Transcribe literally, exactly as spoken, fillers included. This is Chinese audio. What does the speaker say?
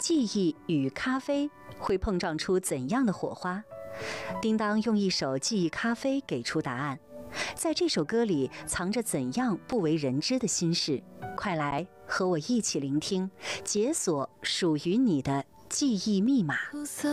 记忆与咖啡会碰撞出怎样的火花？叮当用一首《记忆咖啡》给出答案。在这首歌里藏着怎样不为人知的心事？快来和我一起聆听，解锁属于你的记忆密码。